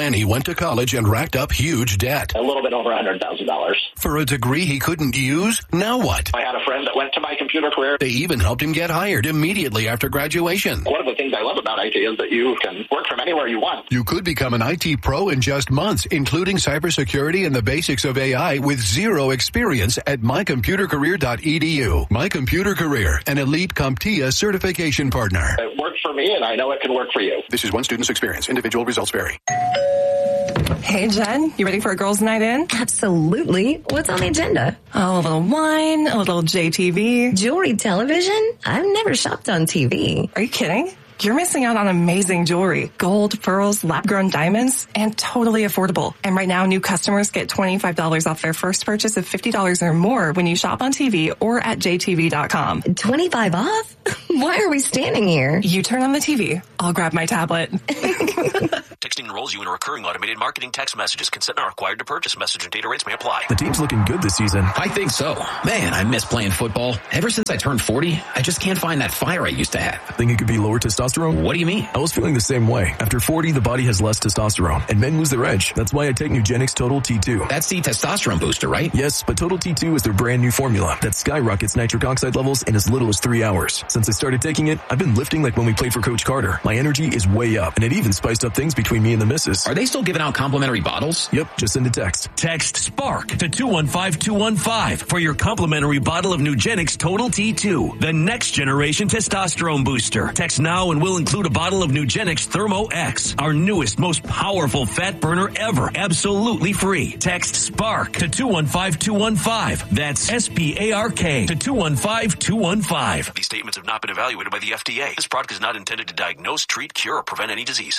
Lanny went to college and racked up huge debt. A little bit over $100,000. For a degree he couldn't use? Now what? I had a friend that went to My Computer Career. They even helped him get hired immediately after graduation. One of the things I love about IT is that you can work from anywhere you want. You could become an IT pro in just months, including cybersecurity and the basics of AI with zero experience at mycomputercareer.edu. My Computer Career, an elite CompTIA certification partner. It worked for me, and I know it can work for you. This is one student's experience. Individual results vary. Hey, Jen, you ready for a girls' night in? Absolutely. What's on the agenda? Oh, a little wine, a little JTV. Jewelry television? I've never shopped on TV. Are you kidding? You're missing out on amazing jewelry. Gold, pearls, lab-grown diamonds, and totally affordable. And right now, new customers get $25 off their first purchase of $50 or more when you shop on TV or at jtv.com. 25 off? Why are we standing here? You turn on the TV. I'll grab my tablet. Texting enrolls you in a recurring automated marketing text messages. Consent not required to purchase. Message and data rates may apply. The team's looking good this season. I think so. Man, I miss playing football. Ever since I turned 40, I just can't find that fire I used to have. Think it could be lower testosterone? What do you mean? I was feeling the same way. After 40, the body has less testosterone, and men lose their edge. That's why I take Nugenix Total T2. That's the testosterone booster, right? Yes, but Total T2 is their brand new formula that skyrockets nitric oxide levels in as little as 3 hours. Since I started taking it, I've been lifting like when we played for Coach Carter. My energy is way up, and it even spiced up things between me and the missus. Are they still giving out complimentary bottles? Yep, just send a text. Text SPARK to 215-215 for your complimentary bottle of Nugenix Total T2, the next generation testosterone booster. Text now and we'll include a bottle of Nugenix Thermo X, our newest, most powerful fat burner ever, absolutely free. Text SPARK to 215-215. That's SPARK to 215-215. These statements have not been evaluated by the FDA. This product is not intended to diagnose, treat, cure, or prevent any disease.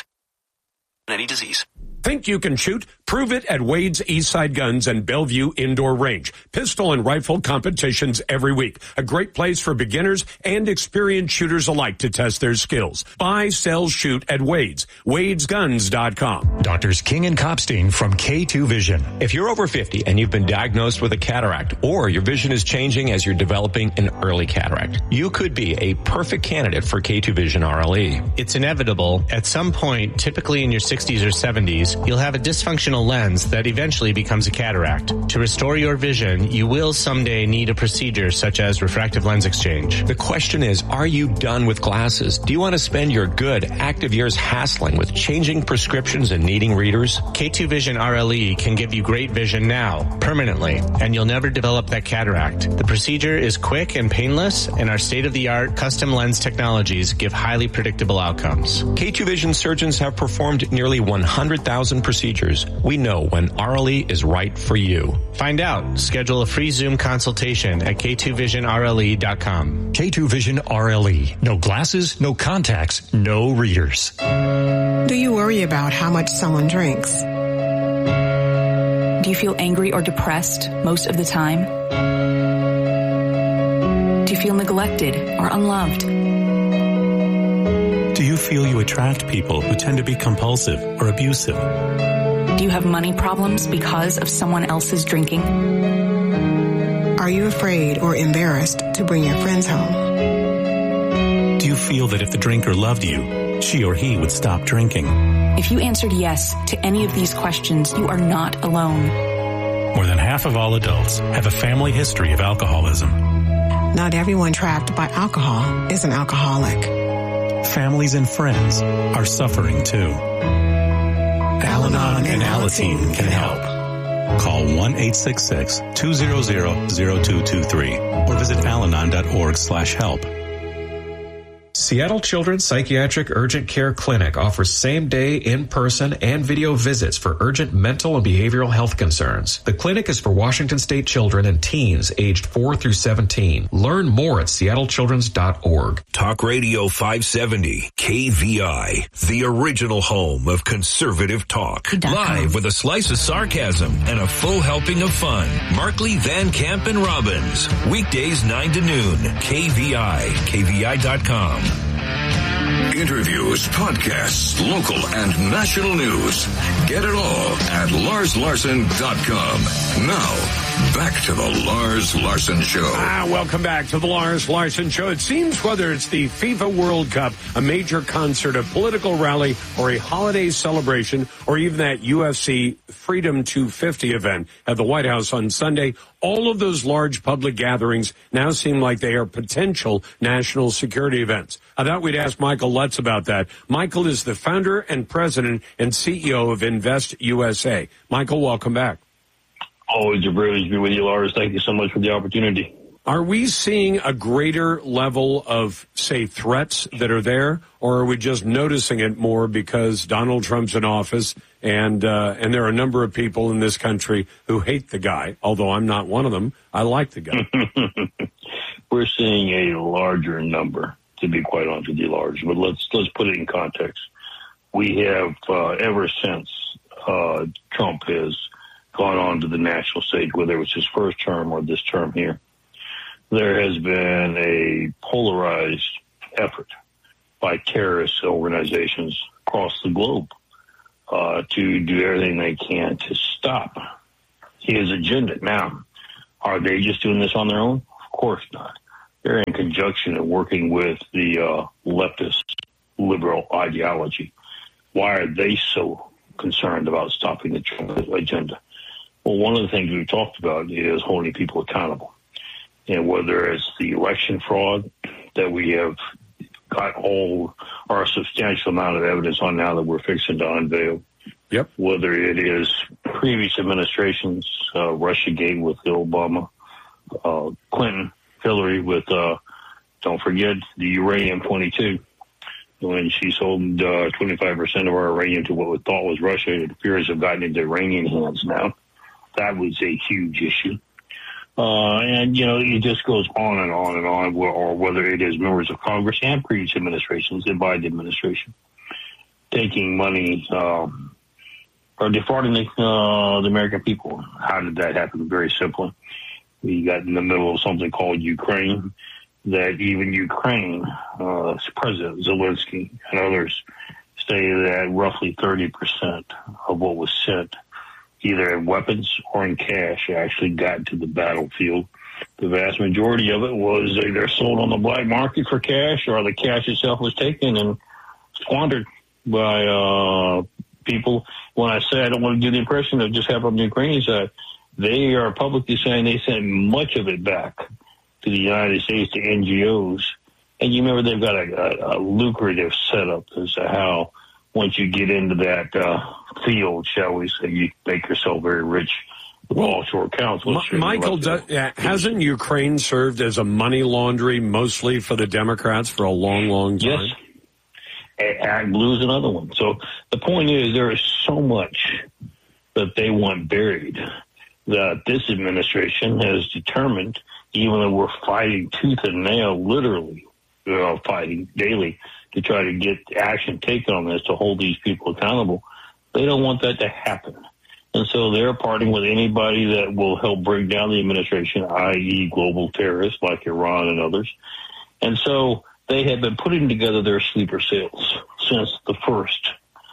Think you can shoot? Prove it at Wade's Eastside Guns and Bellevue Indoor Range. Pistol and rifle competitions every week. A great place for beginners and experienced shooters alike to test their skills. Buy, sell, shoot at Wade's. Wade'sGuns.com. Doctors King and Kopstein from K2 Vision. If you're over 50 and you've been diagnosed with a cataract, or your vision is changing as you're developing an early cataract, you could be a perfect candidate for K2 Vision RLE. It's inevitable. At some point, typically in your 60s or 70s, you'll have a dysfunctional lens that eventually becomes a cataract. To restore your vision, you will someday need a procedure such as refractive lens exchange. The question is, are you done with glasses? Do you want to spend your good, active years hassling with changing prescriptions and needing readers? K2 Vision RLE can give you great vision now, permanently, and you'll never develop that cataract. The procedure is quick and painless, and our state-of-the-art custom lens technologies give highly predictable outcomes. K2 Vision surgeons have performed nearly 100,000 procedures. We know when RLE is right for you. Find out. Schedule a free Zoom consultation at K2VisionRLE.com. K2 Vision RLE. No glasses, no contacts, no readers. Do you worry about how much someone drinks? Do you feel angry or depressed most of the time? Do you feel neglected or unloved? Do you feel you attract people who tend to be compulsive or abusive? Do you have money problems because of someone else's drinking? Are you afraid or embarrassed to bring your friends home? Do you feel that if the drinker loved you, she or he would stop drinking? If you answered yes to any of these questions, you are not alone. More than half of all adults have a family history of alcoholism. Not everyone trapped by alcohol is an alcoholic. Families and friends are suffering too. Al-Anon and Alateen can help. Call 1-866-200-0223 or visit alanon.org/help. Seattle Children's Psychiatric Urgent Care Clinic offers same-day, in-person, and video visits for urgent mental and behavioral health concerns. The clinic is for Washington State children and teens aged 4 through 17. Learn more at seattlechildrens.org. Talk Radio 570, KVI, the original home of conservative talk. Live with a slice of sarcasm and a full helping of fun. Markley, Van Camp, and Robbins. Weekdays 9 to noon. KVI, KVI.com. Interviews, podcasts, local and national news. Get it all at LarsLarson.com. Now, Back to the Lars Larson Show. Welcome back to the Lars Larson Show. It seems whether it's the FIFA World Cup, a major concert, a political rally, or a holiday celebration, or even that UFC Freedom 250 event at the White House on Sunday, all of those large public gatherings now seem like they are potential national security events. I thought we'd ask Michael Lutz about that. Michael is the founder and president and CEO of Invest USA. Michael, welcome back. Always a privilege to be with you, Lars. Thank you so much for the opportunity. Are we seeing a greater level of, say, threats that are there, or are we just noticing it more because Donald Trump's in office and there are a number of people in this country who hate the guy, although I'm not one of them. I like the guy. We're seeing a larger number, to be quite honest with you, Lars, but let's put it in context. We have, ever since Trump has gone on to the national stage, whether it was his first term or this term here, there has been a polarized effort by terrorist organizations across the globe to do everything they can to stop his agenda. Now, are they just doing this on their own? Of course not. They're in conjunction and working with the leftist liberal ideology. Why are they so concerned about stopping the Trump agenda? Well, one of the things we've talked about is holding people accountable. And whether it's the election fraud that we have got all our substantial amount of evidence on now that we're fixing to unveil. Yep. Whether it is previous administrations, Russiagate with Obama, Clinton, Hillary with, don't forget, the uranium-22. When she sold 25% of our uranium to what we thought was Russia, it appears to have gotten into Iranian hands now. That was a huge issue. And, it just goes on and on and on, or whether it is members of Congress and previous administrations, the Biden administration, taking money or defrauding the American people. How did that happen? Very simply. We got in the middle of something called Ukraine, that even Ukraine, President Zelensky and others say that roughly 30% of what was sent, either in weapons or in cash, actually got to the battlefield. The vast majority of it was either sold on the black market for cash, or the cash itself was taken and squandered by people. When I say I don't want to give the impression of just happened on the Ukrainian side, they are publicly saying they sent much of it back to the United States, to NGOs. And you remember they've got a lucrative setup as to how, once you get into that field, shall we say, you make yourself very rich with offshore accounts. Michael, hasn't Ukraine served as a money laundry mostly for the Democrats for a long, long time? Yes. ActBlue is another one. So the point is, there is so much that they want buried that this administration has determined, even though we're fighting tooth and nail, literally fighting daily, to try to get action taken on this, to hold these people accountable. They don't want that to happen. And so they're parting with anybody that will help bring down the administration, i.e. global terrorists like Iran and others. And so they have been putting together their sleeper cells since the first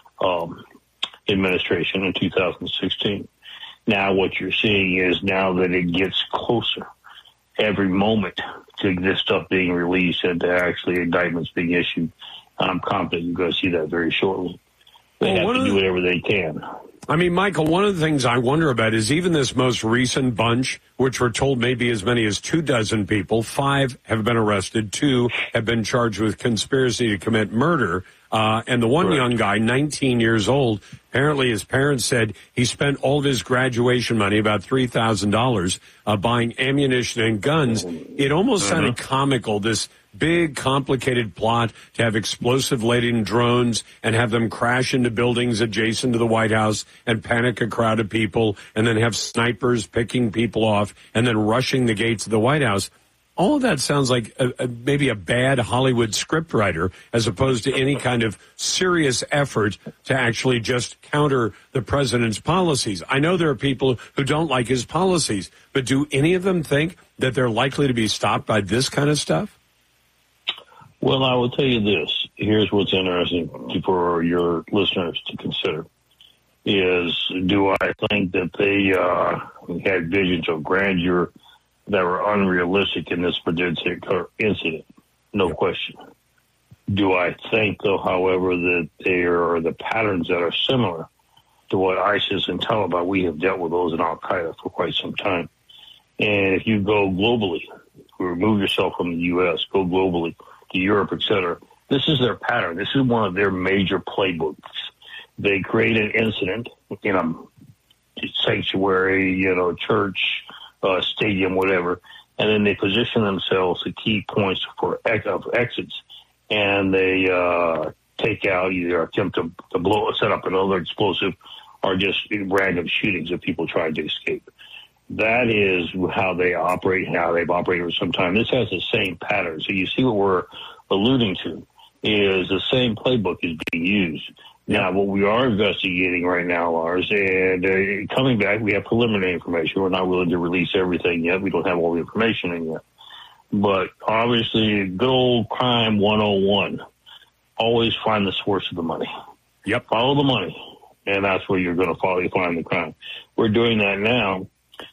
administration in 2016. Now what you're seeing is, now that it gets closer, every moment to this stuff being released and to actually indictments being issued, I'm confident you're going to see that very shortly. They have to do whatever they can. I mean, Michael, one of the things I wonder about is even this most recent bunch, which we're told maybe as many as 24 people, 5 have been arrested, 2 have been charged with conspiracy to commit murder. And the one young guy, 19 years old, apparently his parents said he spent all of his graduation money, about $3,000, buying ammunition and guns. It almost sounded comical, this big, complicated plot to have explosive-laden drones and have them crash into buildings adjacent to the White House and panic a crowd of people, and then have snipers picking people off and then rushing the gates of the White House. All of that sounds like maybe a bad Hollywood scriptwriter, as opposed to any kind of serious effort to actually just counter the president's policies. I know there are people who don't like his policies, but do any of them think that they're likely to be stopped by this kind of stuff? Well, I will tell you this. Here's what's interesting for your listeners to consider. is, do I think that they had visions of grandeur that were unrealistic in this particular incident? No question. Do I think, though, however, that there are the patterns that are similar to what ISIS and Taliban, we have dealt with those in Al-Qaeda for quite some time. And if you go globally, remove yourself from the U.S., go globally to Europe, et cetera, this is their pattern. This is one of their major playbooks. They create an incident in a sanctuary, church, stadium, whatever, and then they position themselves at key points for exits, and they take out, either attempt to set up another explosive or just random shootings of people trying to escape. That is how they operate, how they've operated for some time. This has the same pattern. So you see what we're alluding to is the same playbook is being used. Now, what we are investigating right now, Lars, and coming back, we have preliminary information. We're not willing to release everything yet. We don't have all the information in yet. But obviously, good old crime 101, always find the source of the money. Yep. Follow the money, and that's where you're going to find the crime. We're doing that now,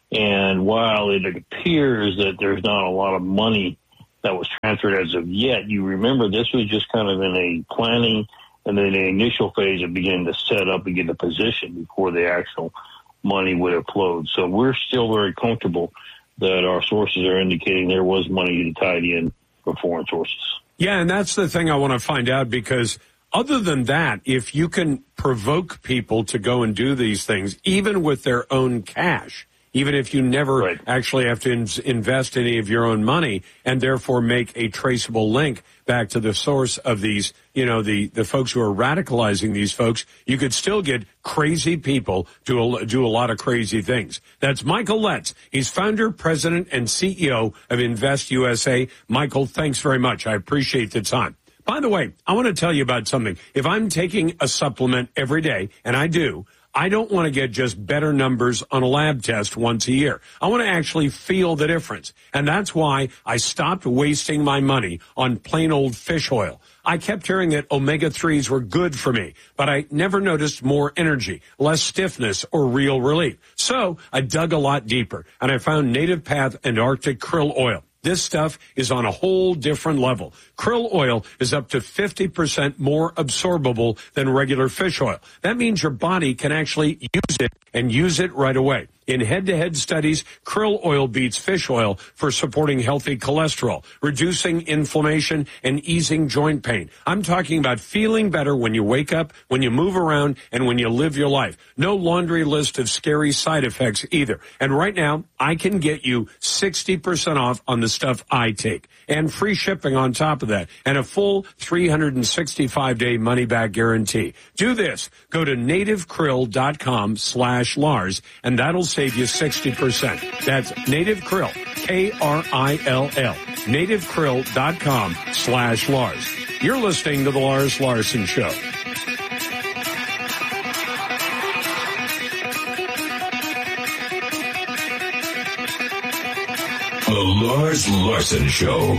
and while it appears that there's not a lot of money that was transferred as of yet, you remember this was just kind of in a planning and then the initial phase of beginning to set up, begin to position before the actual money would have flowed. So we're still very comfortable that our sources are indicating there was money tied in from foreign sources. Yeah, and that's the thing I want to find out, because other than that, if you can provoke people to go and do these things, even with their own cash, even if you never actually have to invest any of your own money, and therefore make a traceable link back to the source of these, the folks who are radicalizing these folks, you could still get crazy people do a lot of crazy things. That's Michael Letts. He's founder, president, and CEO of Invest USA. Michael, thanks very much. I appreciate the time. By the way, I want to tell you about something. If I'm taking a supplement every day, and I do, I don't want to get just better numbers on a lab test once a year. I want to actually feel the difference. And that's why I stopped wasting my money on plain old fish oil. I kept hearing that omega-3s were good for me, but I never noticed more energy, less stiffness, or real relief. So I dug a lot deeper, and I found Native Path and Arctic Krill Oil. This stuff is on a whole different level. Krill oil is up to 50% more absorbable than regular fish oil. That means your body can actually use it and use it right away. In head-to-head studies, krill oil beats fish oil for supporting healthy cholesterol, reducing inflammation, and easing joint pain. I'm talking about feeling better when you wake up, when you move around, and when you live your life. No laundry list of scary side effects either. And right now, I can get you 60% off on the stuff I take, and free shipping on top of that, and a full 365-day money-back guarantee. Do this. Go to nativekrill.com/Lars, and that'll save you 60%. That's Native Krill, Krill, nativekrill.com/Lars. You're listening to The Lars Larson Show. The Lars Larson Show.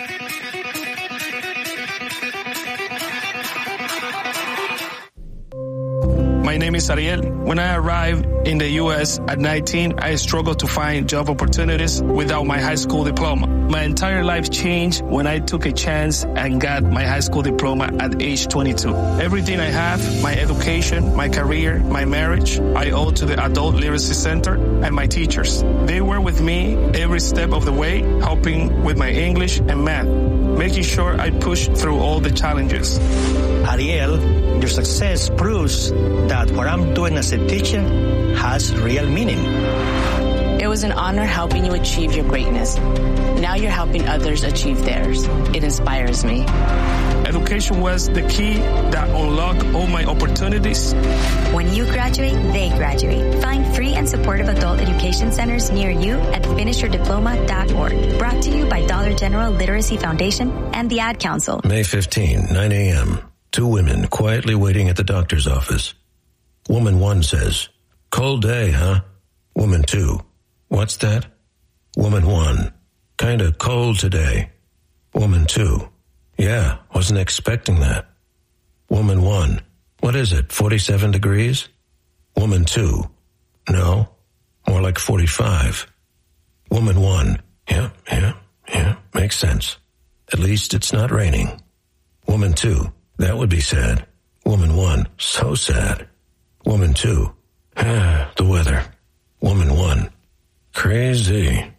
My name is Ariel. When I arrived in the U.S. at 19, I struggled to find job opportunities without my high school diploma. My entire life changed when I took a chance and got my high school diploma at age 22. Everything I have, my education, my career, my marriage, I owe to the Adult Literacy Center and my teachers. They were with me every step of the way, helping with my English and math, making sure I pushed through all the challenges. Ariel, your success proves that what I'm doing as a teacher has real meaning. It was an honor helping you achieve your greatness. Now you're helping others achieve theirs. It inspires me. Education was the key that unlocked all my opportunities. When you graduate, they graduate. Find free and supportive adult education centers near you at finishyourdiploma.org. Brought to you by Dollar General Literacy Foundation and the Ad Council. May 15, 9 a.m. Two women quietly waiting at the doctor's office. Woman 1 says, "Cold day, huh?" Woman 2, "What's that?" Woman 1, "Kinda cold today." Woman 2, "Yeah, wasn't expecting that." Woman 1, "What is it, 47 degrees?" Woman 2. No, more like 45. Woman 1. Yeah. Makes sense. At least it's not raining. Woman 2. That would be sad. Woman 1. So sad. Woman 2. The weather. Woman 1. Crazy.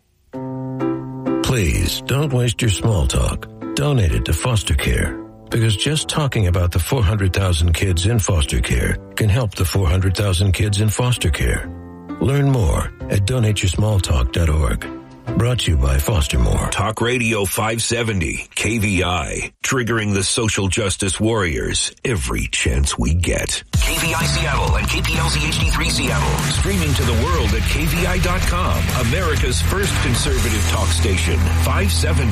Please don't waste your small talk. Donate it to foster care. Because just talking about the 400,000 kids in foster care can help the 400,000 kids in foster care. Learn more at donateyoursmalltalk.org. Brought to you by Fostermore. Talk Radio 570, KVI, triggering the social justice warriors every chance we get. KVI Seattle and KPLZ HD3 Seattle. Streaming to the world at KVI.com, America's first conservative talk station. 570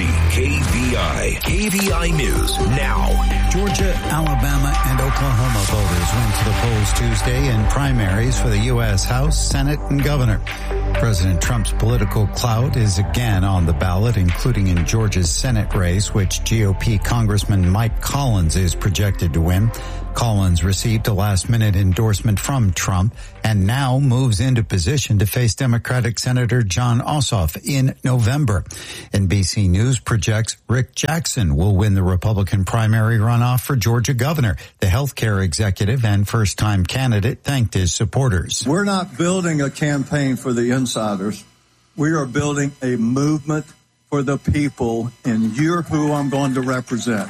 KVI. KVI News now. Georgia, Alabama, and Oklahoma voters went to the polls Tuesday in primaries for the U.S. House, Senate, and governor. President Trump's political clout is again on the ballot, including in Georgia's Senate race, which GOP Congressman Mike Collins is projected to win. Collins received a last-minute endorsement from Trump and now moves into position to face Democratic Senator Jon Ossoff in November. NBC News projects Rick Jackson will win the Republican primary runoff for Georgia governor. The healthcare executive and first-time candidate thanked his supporters. We're not building a campaign for the insiders. We are building a movement for the people, and you're who I'm going to represent.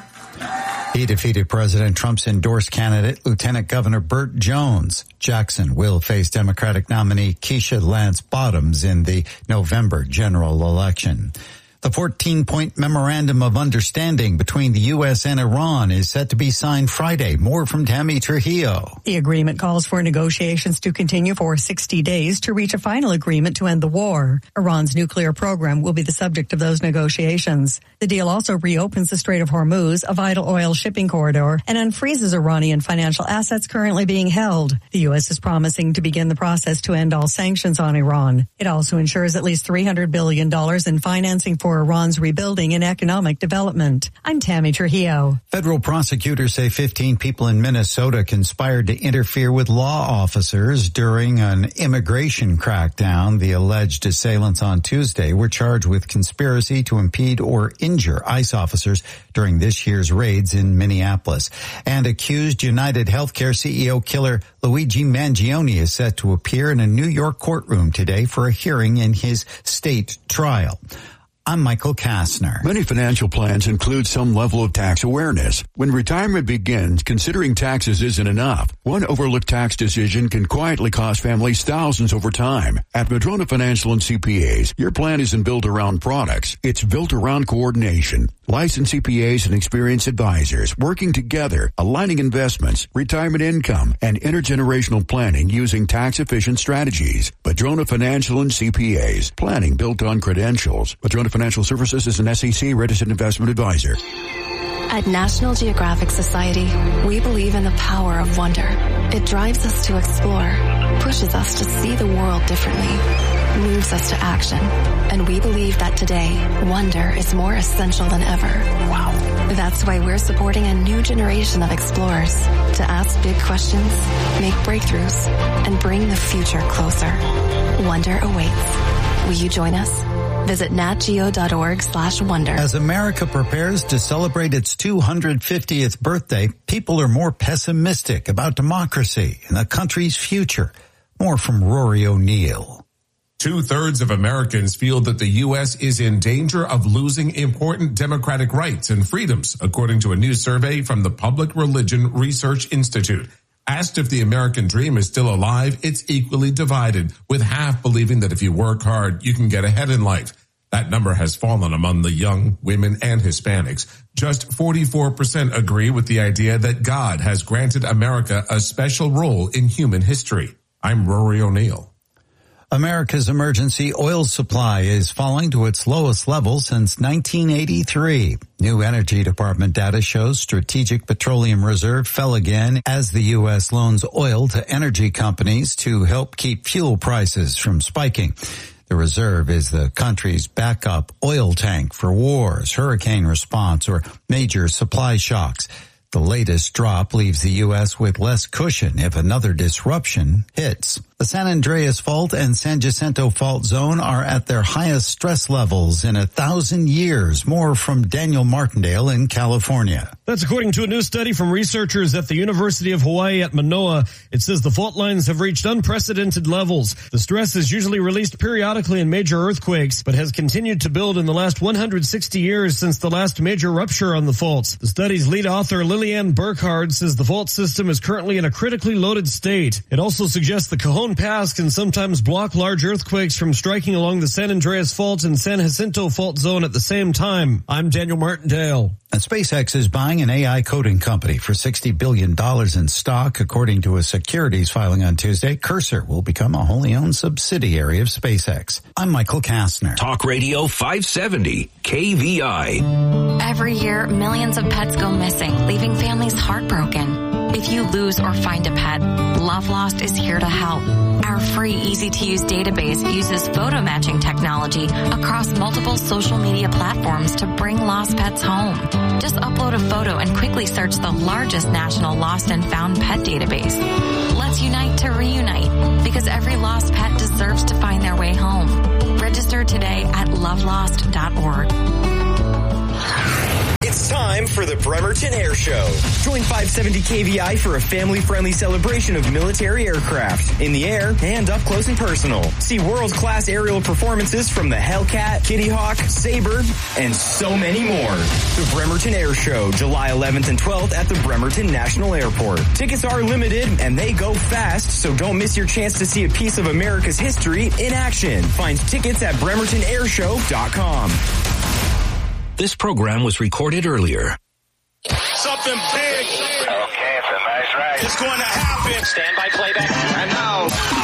He defeated President Trump's endorsed candidate, Lieutenant Governor Burt Jones. Jackson will face Democratic nominee Keisha Lance Bottoms in the November general election. The 14-point memorandum of understanding between the U.S. and Iran is set to be signed Friday. More from Tammy Trujillo. The agreement calls for negotiations to continue for 60 days to reach a final agreement to end the war. Iran's nuclear program will be the subject of those negotiations. The deal also reopens the Strait of Hormuz, a vital oil shipping corridor, and unfreezes Iranian financial assets currently being held. The U.S. is promising to begin the process to end all sanctions on Iran. It also ensures at least $300 billion in financing for Iran's rebuilding and economic development. I'm Tammy Trujillo. Federal prosecutors say 15 people in Minnesota conspired to interfere with law officers during an immigration crackdown. The alleged assailants on Tuesday were charged with conspiracy to impede or injure ICE officers during this year's raids in Minneapolis. And accused United Healthcare CEO killer Luigi Mangione is set to appear in a New York courtroom today for a hearing in his state trial. I'm Michael Kastner. Many financial plans include some level of tax awareness. When retirement begins, considering taxes isn't enough. One overlooked tax decision can quietly cost families thousands over time. At Madrona Financial and CPAs, your plan isn't built around products. It's built around coordination. Licensed CPAs and experienced advisors working together, aligning investments, retirement income, and intergenerational planning using tax-efficient strategies. Madrona Financial and CPAs. Planning built on credentials. Madrona Financial Services is an SEC registered investment advisor. At National Geographic Society, we believe in the power of wonder. It drives us to explore, pushes us to see the world differently, moves us to action. And we believe that today, wonder is more essential than ever. Wow. That's why we're supporting a new generation of explorers to ask big questions, make breakthroughs, and bring the future closer. Wonder awaits. Will you join us? Visit natgeo.org/wonder. As America prepares to celebrate its 250th birthday, people are more pessimistic about democracy and the country's future. More from Rory O'Neill. 2/3 of Americans feel that the U.S. is in danger of losing important democratic rights and freedoms, according to a new survey from the Public Religion Research Institute. Asked if the American dream is still alive, it's equally divided, with half believing that if you work hard, you can get ahead in life. That number has fallen among the young, women, and Hispanics. Just 44% agree with the idea that God has granted America a special role in human history. I'm Rory O'Neill. America's emergency oil supply is falling to its lowest level since 1983. New Energy Department data shows Strategic Petroleum Reserve fell again as the U.S. loans oil to energy companies to help keep fuel prices from spiking. The reserve is the country's backup oil tank for wars, hurricane response, or major supply shocks. The latest drop leaves the U.S. with less cushion if another disruption hits. The San Andreas Fault and San Jacinto Fault Zone are at their highest stress levels in 1,000 years. More from Daniel Martindale in California. That's according to a new study from researchers at the University of Hawaii at Manoa. It says the fault lines have reached unprecedented levels. The stress is usually released periodically in major earthquakes, but has continued to build in the last 160 years since the last major rupture on the faults. The study's lead author, Lillian Burkhardt, says the fault system is currently in a critically loaded state. It also suggests the Cajon Pass can sometimes block large earthquakes from striking along the San Andreas Fault and San Jacinto Fault Zone at the same time. I'm Daniel Martindale. And SpaceX is buying an AI coding company for $60 billion in stock. According to a securities filing on Tuesday, Cursor will become a wholly owned subsidiary of SpaceX. I'm Michael Kastner. Talk Radio 570, KVI. Every year, millions of pets go missing, leaving families heartbroken. If you lose or find a pet, Love Lost is here to help. Our free, easy-to-use database uses photo matching technology across multiple social media platforms to bring lost pets home. Just upload a photo and quickly search the largest national lost and found pet database. Let's unite to reunite, because every lost pet deserves to find their way home. Register today at lovelost.org. It's time for the Bremerton Air Show. Join 570 KVI for a family-friendly celebration of military aircraft in the air and up close and personal. See world-class aerial performances from the Hellcat, Kitty Hawk, Sabre, and so many more. The Bremerton Air Show, July 11th and 12th at the Bremerton National Airport. Tickets are limited and they go fast, so don't miss your chance to see a piece of America's history in action. Find tickets at bremertonairshow.com. This program was recorded earlier. Something big. Okay, it's a nice ride. It's going to happen. Stand by playback. And now,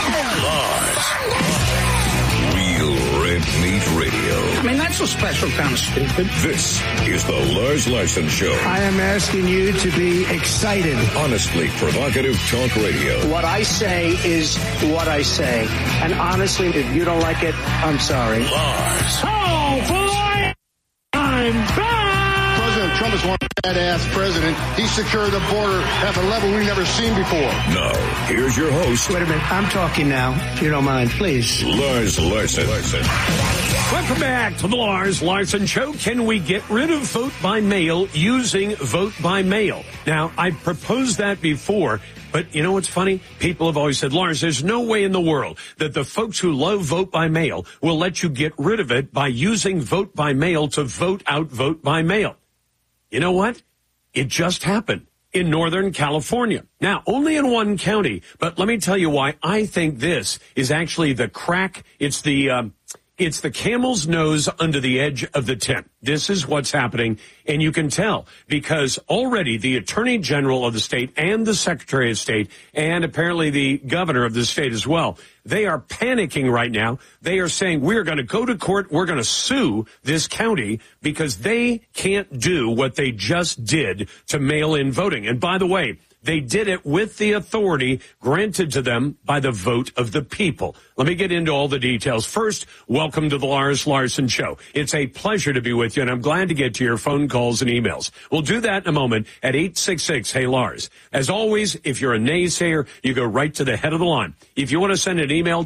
Lars. Real Red Meat Radio. I mean, that's a special kind of stupid. This is the Lars Larson Show. I am asking you to be excited. Honestly provocative talk radio. What I say is what I say. And honestly, if you don't like it, I'm sorry. Lars. Oh, boy! I'm back! President Trump is one badass president. He secured the border at a level we've never seen before. Now, here's your host. Wait a minute. I'm talking now, if you don't mind, please. Lars Larson. Welcome back to the Lars Larson Show. Can we get rid of vote by mail using vote by mail? Now, I've proposed that before, but you know what's funny? People have always said, Lars, there's no way in the world that the folks who love vote by mail will let you get rid of it by using vote by mail to vote out vote by mail. You know what? It just happened in Northern California. Now, only in one county, but let me tell you why I think this is actually the crack. It's the camel's nose under the edge of the tent. This is what's happening, and you can tell because already the Attorney General of the state and the Secretary of State and apparently the governor of the state as well, they are panicking right now. They are saying, we're going to go to court, we're going to sue this county because they can't do what they just did to mail-in voting. And by the way, they did it with the authority granted to them by the vote of the people. Let me get into all the details. First, welcome to the Lars Larson Show. It's a pleasure to be with you, and I'm glad to get to your phone calls and emails. We'll do that in a moment at 866-HEY-LARS. As always, if you're a naysayer, you go right to the head of the line. If you want to send an email,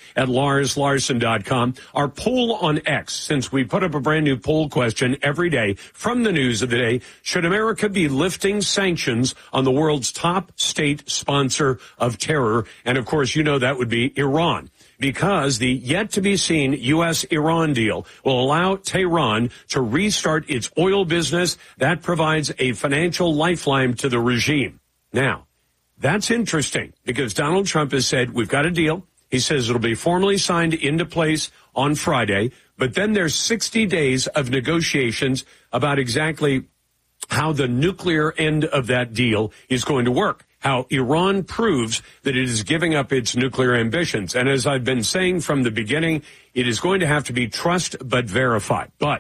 talk@larslarson.com. Our poll on X, since we put up a brand new poll question every day from the news of the day, should America be lifting sanctions on the world's top state sponsor of terror? And of course, you know that would be Iran, because the yet-to-be-seen U.S.-Iran deal will allow Tehran to restart its oil business. That provides a financial lifeline to the regime. Now, that's interesting because Donald Trump has said, we've got a deal. He says it'll be formally signed into place on Friday, but then there's 60 days of negotiations about exactly how the nuclear end of that deal is going to work, how Iran proves that it is giving up its nuclear ambitions. And as I've been saying from the beginning, it is going to have to be trust but verify. But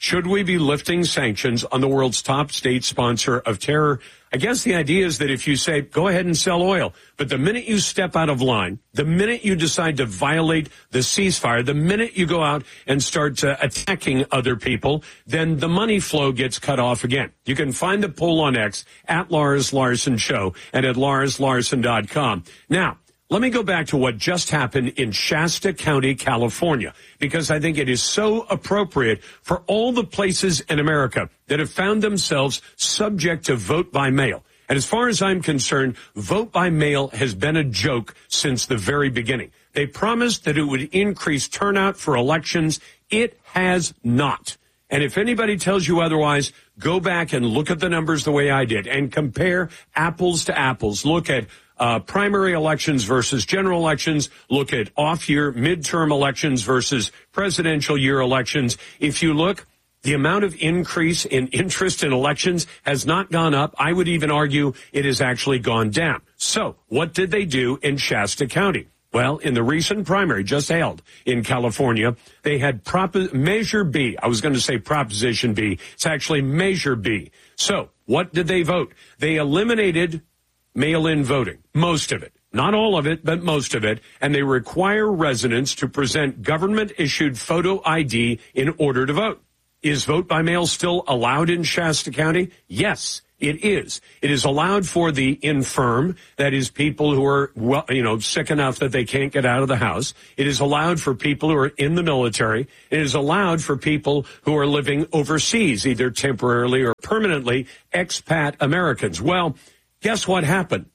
Should we be lifting sanctions on the world's top state sponsor of terror? I guess the idea is that if you say, go ahead and sell oil, but the minute you step out of line, the minute you decide to violate the ceasefire, the minute you go out and start attacking other people, then the money flow gets cut off again. You can find the poll on X at Lars Larson Show and at LarsLarson.com. Now, let me go back to what just happened in Shasta County, California, because I think it is so appropriate for all the places in America that have found themselves subject to vote by mail. And as far as I'm concerned, vote by mail has been a joke since the very beginning. They promised that it would increase turnout for elections. It has not. And if anybody tells you otherwise, go back and look at the numbers the way I did and compare apples to apples. Look at primary elections versus general elections. Look at off-year midterm elections versus presidential year elections. If you look, the amount of increase in interest in elections has not gone up. I would even argue it has actually gone down. So what did they do in Shasta County? Well, in the recent primary just held in California, they had Measure B. I was going to say Proposition B. It's actually Measure B. So what did they vote? They eliminated mail-in voting, most of it. Not all of it, but most of it. And they require residents to present government-issued photo ID in order to vote. Is vote by mail still allowed in Shasta County? Yes, it is. It is allowed for the infirm, that is people who are, well, sick enough that they can't get out of the house. It is allowed for people who are in the military. It is allowed for people who are living overseas, either temporarily or permanently, expat Americans. Well, guess what happened?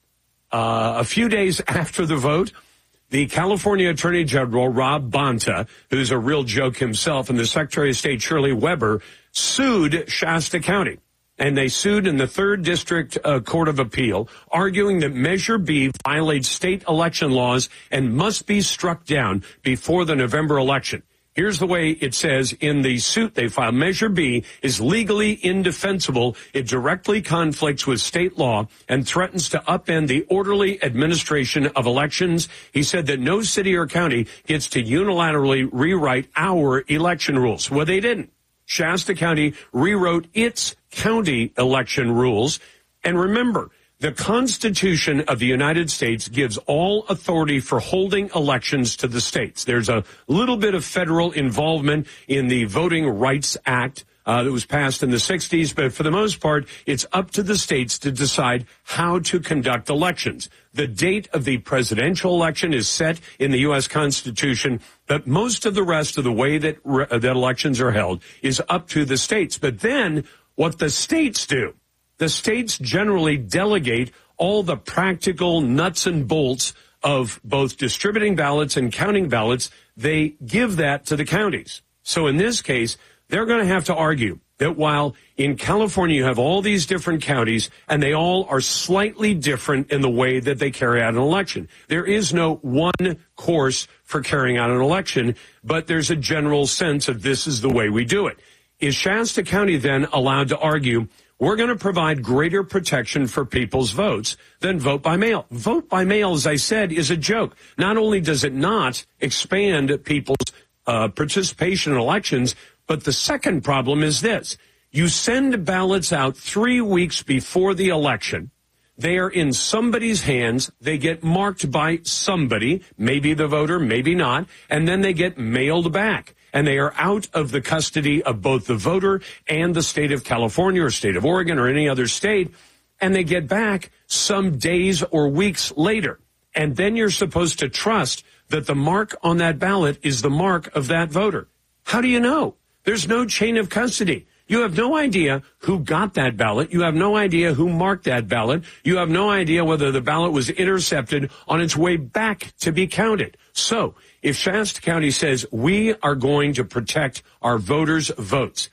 A few days after the vote, the California Attorney General, Rob Bonta, who's a real joke himself, and the Secretary of State, Shirley Weber, sued Shasta County. And they sued in the 3rd District Court of Appeal, arguing that Measure B violates state election laws and must be struck down before the November election. Here's the way it says in the suit they filed. Measure B is legally indefensible. It directly conflicts with state law and threatens to upend the orderly administration of elections. He said that no city or county gets to unilaterally rewrite our election rules. Well, they didn't. Shasta County rewrote its county election rules. And remember, the Constitution of the United States gives all authority for holding elections to the states. There's a little bit of federal involvement in the Voting Rights Act that was passed in the 60s, but for the most part, it's up to the states to decide how to conduct elections. The date of the presidential election is set in the U.S. Constitution, but most of the rest of the way that elections are held is up to the states. But then what the states do, the states generally delegate all the practical nuts and bolts of both distributing ballots and counting ballots. They give that to the counties. So in this case, they're going to have to argue that while in California you have all these different counties and they all are slightly different in the way that they carry out an election. There is no one course for carrying out an election, but there's a general sense of this is the way we do it. Is Shasta County then allowed to argue, we're going to provide greater protection for people's votes than vote by mail? Vote by mail, as I said, is a joke. Not only does it not expand people's participation in elections, but the second problem is this. You send ballots out 3 weeks before the election. They are in somebody's hands. They get marked by somebody, maybe the voter, maybe not, and then they get mailed back. And they are out of the custody of both the voter and the state of California or state of Oregon or any other state, and they get back some days or weeks later. And then you're supposed to trust that the mark on that ballot is the mark of that voter. How do you know? There's no chain of custody. You have no idea who got that ballot. You have no idea who marked that ballot. You have no idea whether the ballot was intercepted on its way back to be counted. So if Shasta County says we are going to protect our voters' votes,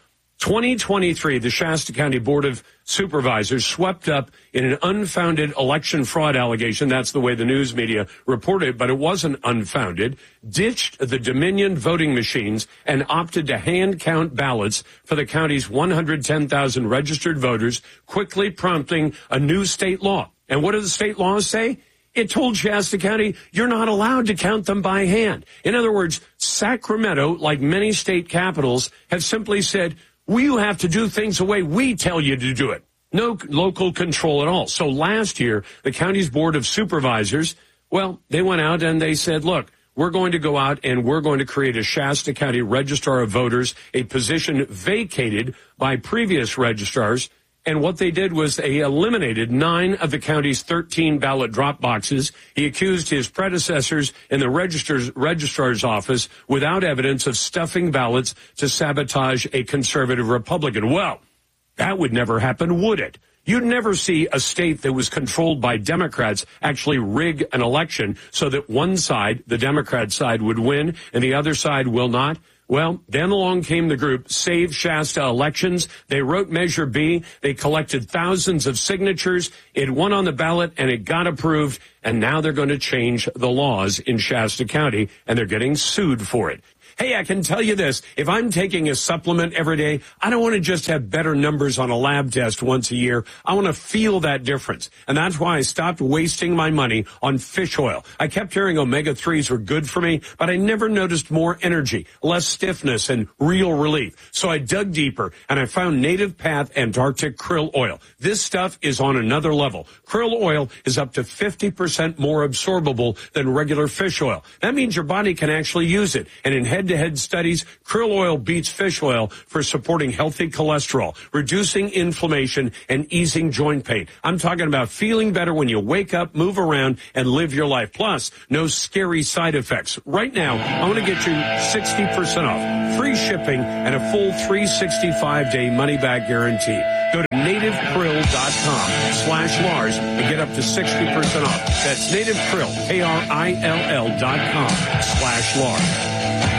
2023, the Shasta County Board of Supervisors swept up in an unfounded election fraud allegation. That's the way the news media reported, but it wasn't unfounded. Ditched the Dominion voting machines and opted to hand count ballots for the county's 110,000 registered voters, quickly prompting a new state law. And what do the state laws say? It told Shasta County, you're not allowed to count them by hand. In other words, Sacramento, like many state capitals, have simply said, You have to do things the way we tell you to do it. No local control at all. So last year, the county's Board of Supervisors, well, they went out and they said, look, we're going to go out and we're going to create a Shasta County Registrar of Voters, a position vacated by previous registrars. And what they did was they eliminated 9 of the county's 13 ballot drop boxes. He accused his predecessors in the registrar's office without evidence of stuffing ballots to sabotage a conservative Republican. Well, that would never happen, would it? You'd never see a state that was controlled by Democrats actually rig an election so that one side, the Democrat side, would win and the other side will not. Well, then along came the group Save Shasta Elections. They wrote Measure B. They collected thousands of signatures. It won on the ballot and it got approved. And now they're going to change the laws in Shasta County and they're getting sued for it. Hey, I can tell you this. If I'm taking a supplement every day, I don't want to just have better numbers on a lab test once a year. I want to feel that difference. And that's why I stopped wasting my money on fish oil. I kept hearing omega-3s were good for me, but I never noticed more energy, less stiffness, and real relief. So I dug deeper, and I found Native Path Antarctic Krill Oil. This stuff is on another level. Krill oil is up to 50% more absorbable than regular fish oil. That means your body can actually use it. And in head-to-head studies, krill oil beats fish oil for supporting healthy cholesterol, reducing inflammation, and easing joint pain. I'm talking about feeling better when you wake up, move around, and live your life. Plus, no scary side effects. Right now, I want to get you 60% off, free shipping, and a full 365-day money-back guarantee. Go to nativekrill.com/Lars and get up to 60% off. That's nativekrill, KRILL.com/Lars.